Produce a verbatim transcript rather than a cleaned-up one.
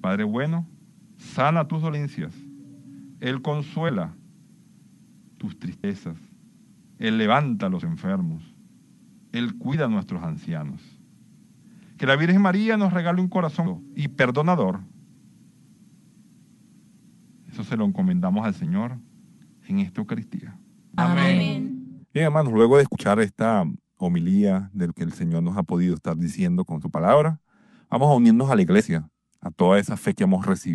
Padre bueno sana tus dolencias. Él consuela tus tristezas. Él levanta a los enfermos. Él cuida a nuestros ancianos. Que la Virgen María nos regale un corazón y perdonador. Eso se lo encomendamos al Señor en esta Eucaristía. Amén. Bien, hermanos, luego de escuchar esta homilía del que el Señor nos ha podido estar diciendo con su palabra, vamos a unirnos a la iglesia, a toda esa fe que hemos recibido.